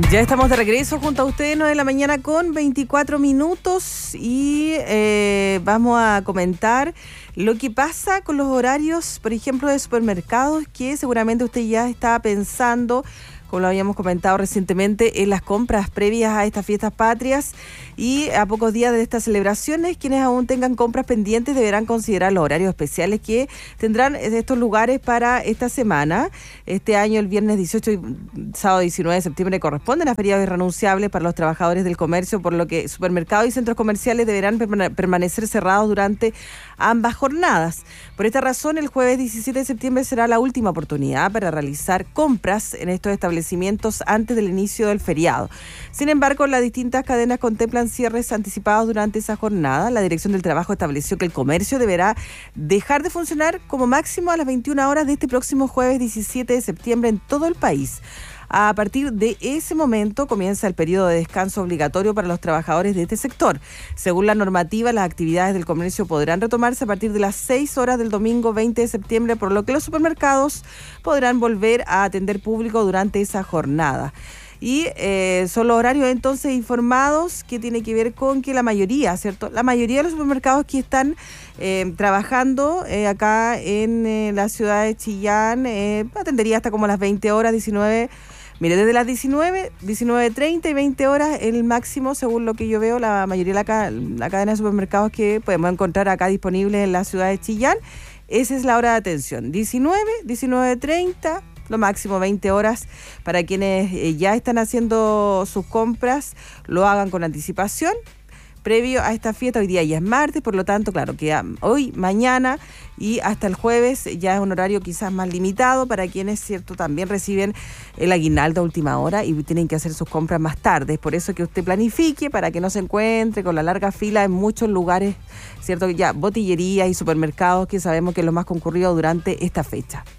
Ya estamos de regreso junto a ustedes, 9 de la mañana con 24 minutos y vamos a comentar lo que pasa con los horarios, por ejemplo, de supermercados, que seguramente usted ya está pensando, como lo habíamos comentado recientemente, en las compras previas a estas fiestas patrias, y a pocos días de estas celebraciones, quienes aún tengan compras pendientes deberán considerar los horarios especiales que tendrán estos lugares para esta semana. Este año, el viernes 18 y sábado 19 de septiembre corresponden a feriados irrenunciables para los trabajadores del comercio, por lo que supermercados y centros comerciales deberán permanecer cerrados durante ambas jornadas. Por esta razón, el jueves 17 de septiembre será la última oportunidad para realizar compras en estos establecimientos antes del inicio del feriado. Sin embargo, las distintas cadenas contemplan cierres anticipados durante esa jornada. La Dirección del Trabajo estableció que el comercio deberá dejar de funcionar como máximo a las 21 horas de este próximo jueves 17 de septiembre en todo el país. A partir de ese momento comienza el periodo de descanso obligatorio para los trabajadores de este sector. Según la normativa, las actividades del comercio podrán retomarse a partir de las 6 horas del domingo 20 de septiembre, por lo que los supermercados podrán volver a atender público durante esa jornada. Y son los horarios entonces informados, que tiene que ver con que la mayoría, ¿cierto? La mayoría de los supermercados que están trabajando acá en la ciudad de Chillán atendería hasta como las 20 horas, 19. Mire, desde las 19:30 y 20 horas el máximo, según lo que yo veo, la mayoría de la cadena de supermercados que podemos encontrar acá disponibles en la ciudad de Chillán, esa es la hora de atención, 19:30, lo máximo 20 horas, para quienes ya están haciendo sus compras, lo hagan con anticipación, previo a esta fiesta. Hoy día ya es martes, por lo tanto, claro, que hoy, mañana y hasta el jueves ya es un horario quizás más limitado para quienes, cierto, también reciben el aguinaldo a última hora y tienen que hacer sus compras más tarde. Es por eso que usted planifique para que no se encuentre con la larga fila en muchos lugares, cierto, ya botillerías y supermercados, que sabemos que es lo más concurrido durante esta fecha.